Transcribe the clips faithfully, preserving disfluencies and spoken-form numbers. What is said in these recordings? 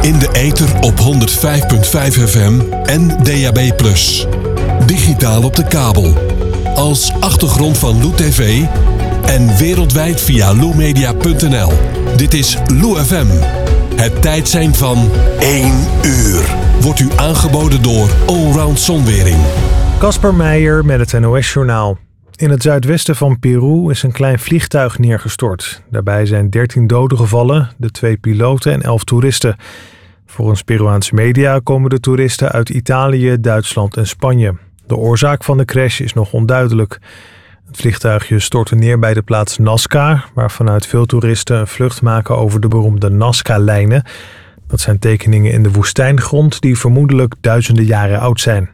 In de ether op honderd vijf komma vijf F M en D A B plus. Digitaal op de kabel. Als achtergrond van Lou T V en wereldwijd via lou media punt n l. Dit is Lou F M. Het tijdsein van één uur. Wordt u aangeboden door Allround Zonwering. Kasper Meijer met het N O S-journaal. In het zuidwesten van Peru is een klein vliegtuig neergestort. Daarbij zijn dertien doden gevallen, de twee piloten en elf toeristen. Volgens Peruaanse media komen de toeristen uit Italië, Duitsland en Spanje. De oorzaak van de crash is nog onduidelijk. Het vliegtuigje stortte neer bij de plaats Nazca, waar vanuit veel toeristen een vlucht maken over de beroemde Nazca-lijnen. Dat zijn tekeningen in de woestijngrond die vermoedelijk duizenden jaren oud zijn.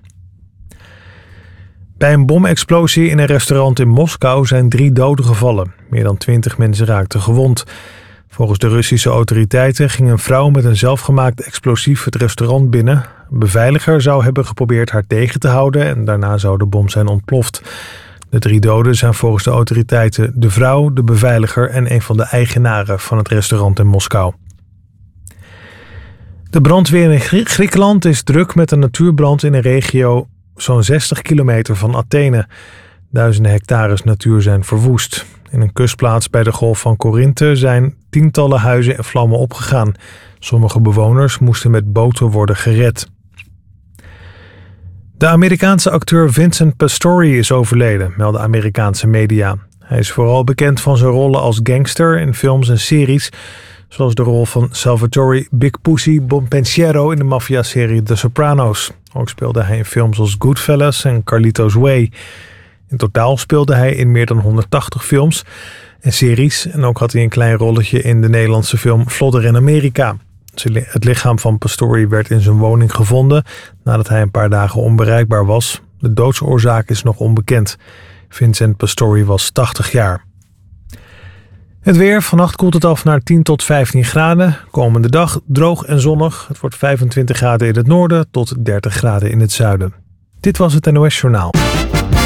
Bij een bomexplosie in een restaurant in Moskou zijn drie doden gevallen. Meer dan twintig mensen raakten gewond. Volgens de Russische autoriteiten ging een vrouw met een zelfgemaakt explosief het restaurant binnen. Een beveiliger zou hebben geprobeerd haar tegen te houden en daarna zou de bom zijn ontploft. De drie doden zijn volgens de autoriteiten de vrouw, de beveiliger en een van de eigenaren van het restaurant in Moskou. De brandweer in Griekenland is druk met een natuurbrand in een regio zo'n zestig kilometer van Athene. Duizenden hectares natuur zijn verwoest. In een kustplaats bij de Golf van Corinthe zijn tientallen huizen in vlammen opgegaan. Sommige bewoners moesten met boten worden gered. De Amerikaanse acteur Vincent Pastore is overleden, melden Amerikaanse media. Hij is vooral bekend van zijn rollen als gangster in films en series, zoals de rol van Salvatore Big Pussy Bonpensiero in de maffiaserie The Sopranos. Ook speelde hij in films als Goodfellas en Carlito's Way. In totaal speelde hij in meer dan honderdtachtig films en series en ook had hij een klein rolletje in de Nederlandse film Flodder in Amerika. Het lichaam van Pastore werd in zijn woning gevonden nadat hij een paar dagen onbereikbaar was. De doodsoorzaak is nog onbekend. Vincent Pastore was tachtig jaar. Het weer, vannacht koelt het af naar tien tot vijftien graden. Komende dag droog en zonnig. Het wordt vijfentwintig graden in het noorden tot dertig graden in het zuiden. Dit was het N O S Journaal.